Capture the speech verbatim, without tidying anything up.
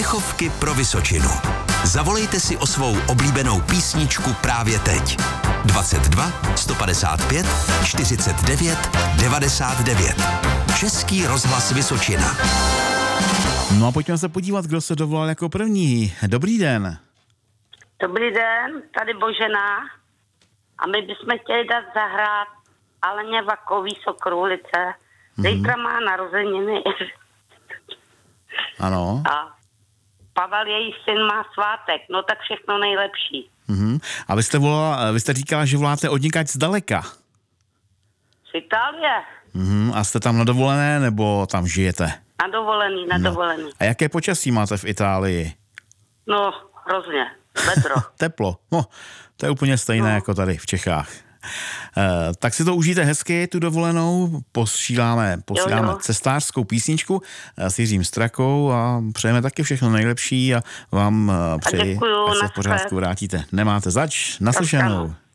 Dechovky pro Vysočinu. Zavolejte si o svou oblíbenou písničku právě teď. dvacet dva sto padesát pět čtyřicet devět devadesát devět. Český rozhlas Vysočina. No a pojďme se podívat, kdo se dovolal jako první. Dobrý den. Dobrý den, tady Božena. A my bychom chtěli dát zahrát Aleně Vakový Sokrulice. Zítra má narozeniny. Ano. A Pavel, její syn, má svátek. No tak všechno nejlepší. Mhm. A vy jste, volala, vy jste říkala, že voláte odněkať zdaleka. Z Itálie. Mhm. A jste tam na dovolené, nebo tam žijete? Na dovolený, na No. dovolený. A jaké počasí máte v Itálii? No, hrozně. Vedro. Teplo. No, to je úplně stejné No. jako tady v Čechách. E, tak si to užijte hezky, tu dovolenou. Posíláme, posíláme Jo, jo. cestářskou písničku s Jiřím Strakou a přejeme taky všechno nejlepší a vám e, přeji, děkuju, ať se v naschle. pořádku vrátíte. Nemáte zač, naslyšenou. Naschledanou.